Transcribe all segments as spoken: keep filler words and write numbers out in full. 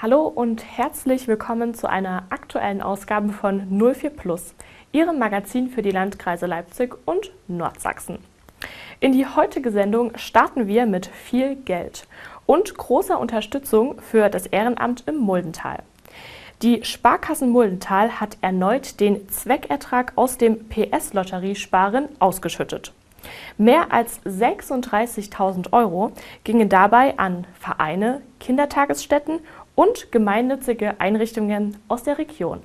Hallo und herzlich willkommen zu einer aktuellen Ausgabe von null vier Plus, Ihrem Magazin für die Landkreise Leipzig und Nordsachsen. In die heutige Sendung starten wir mit viel Geld und großer Unterstützung für das Ehrenamt im Muldental. Die Sparkassen Muldental hat erneut den Zweckertrag aus dem P S-Lotteriesparen ausgeschüttet. Mehr als sechsunddreißigtausend Euro gingen dabei an Vereine, Kindertagesstätten und gemeinnützige Einrichtungen aus der Region.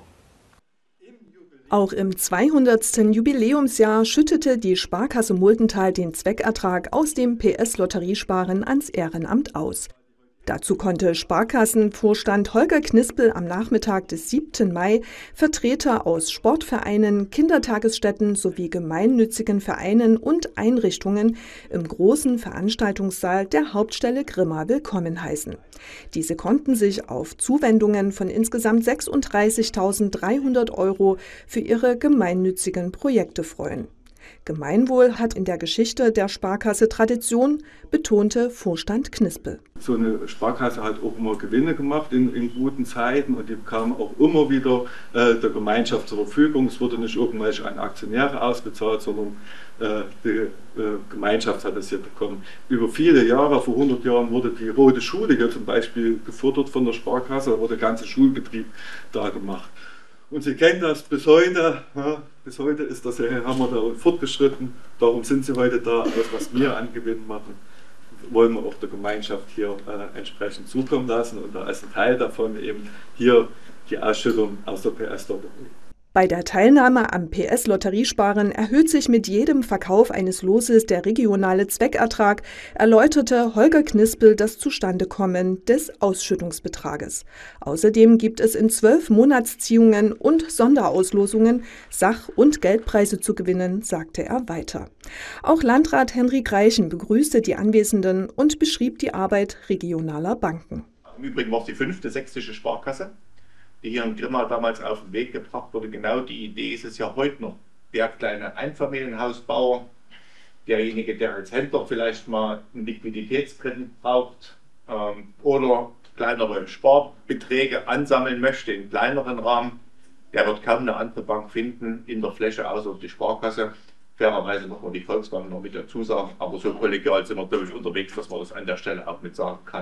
Auch im zweihundertsten Jubiläumsjahr schüttete die Sparkasse Muldental den Zweckertrag aus dem P S-Lotteriesparen ans Ehrenamt aus. Dazu konnte Sparkassenvorstand Holger Knispel am Nachmittag des siebten Mai Vertreter aus Sportvereinen, Kindertagesstätten sowie gemeinnützigen Vereinen und Einrichtungen im großen Veranstaltungssaal der Hauptstelle Grimma willkommen heißen. Diese konnten sich auf Zuwendungen von insgesamt sechsunddreißigtausenddreihundert Euro für ihre gemeinnützigen Projekte freuen. Gemeinwohl hat in der Geschichte der Sparkasse Tradition, betonte Vorstand Knispel. So eine Sparkasse hat auch immer Gewinne gemacht in, in guten Zeiten und die kamen auch immer wieder äh, der Gemeinschaft zur Verfügung. Es wurde nicht irgendwelche an Aktionäre ausbezahlt, sondern äh, die äh, Gemeinschaft hat es hier bekommen. Über viele Jahre, vor hundert Jahren, wurde die Rote Schule hier zum Beispiel gefördert von der Sparkasse, da wurde der ganze Schulbetrieb da gemacht. Und Sie kennen das bis heute, ja, bis heute ist das, haben wir da fortgeschritten, darum sind Sie heute da, alles was wir an Gewinn machen, wollen wir auch der Gemeinschaft hier äh, entsprechend zukommen lassen und da ist ein Teil davon eben hier die Ausschüttung aus der P S-Lotterie. Bei der Teilnahme am P S-Lotteriesparen erhöht sich mit jedem Verkauf eines Loses der regionale Zweckertrag, erläuterte Holger Knispel das Zustandekommen des Ausschüttungsbetrages. Außerdem gibt es in zwölf Monatsziehungen und Sonderauslosungen Sach- und Geldpreise zu gewinnen, sagte er weiter. Auch Landrat Henrik Reichen begrüßte die Anwesenden und beschrieb die Arbeit regionaler Banken. Im Übrigen war es die fünfte sächsische Sparkasse, die hier in Grimma damals auf den Weg gebracht wurde. Genau die Idee ist es ja heute noch. Der kleine Einfamilienhausbauer, derjenige, der als Händler vielleicht mal einen Liquiditätskredit braucht ähm, oder kleinere Sparbeträge ansammeln möchte im kleineren Rahmen, der wird kaum eine andere Bank finden in der Fläche außer die Sparkasse. Fairerweise noch mal die Volksbank noch mit dazu sagen, aber so kollegial sind wir, glaube ich, unterwegs, dass man das an der Stelle auch mit sagen kann.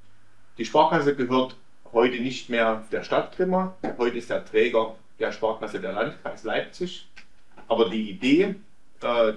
Die Sparkasse gehört heute nicht mehr der Stadt Grimma, heute ist der Träger der Sparkasse der Landkreis Leipzig. Aber die Idee, äh,